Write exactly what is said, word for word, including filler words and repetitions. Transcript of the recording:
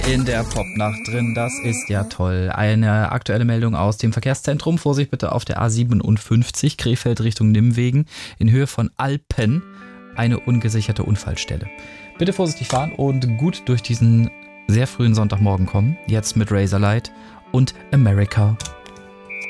In der Popnacht drin, das ist ja toll. Eine aktuelle Meldung aus dem Verkehrszentrum. Vorsicht bitte auf der A siebenundfünfzig, Krefeld Richtung Nimwegen, in Höhe von Alpen, eine ungesicherte Unfallstelle. Bitte vorsichtig fahren und gut durch diesen sehr frühen Sonntagmorgen kommen. Jetzt mit Razorlight und America.